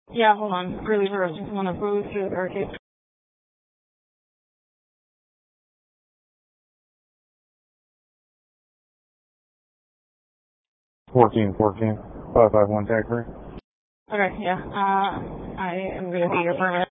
Yeah, hold on. Reliever, I just want to move through the barricade. 1414, 551 tag free. Okay, yeah. I am going to be your permit.